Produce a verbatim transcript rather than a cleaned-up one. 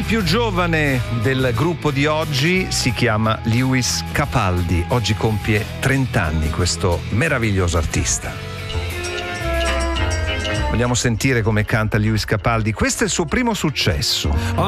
più giovane del gruppo di oggi si chiama Lewis Capaldi. Oggi compie trenta anni questo meraviglioso artista. Vogliamo sentire come canta Lewis Capaldi? Questo è il suo primo successo.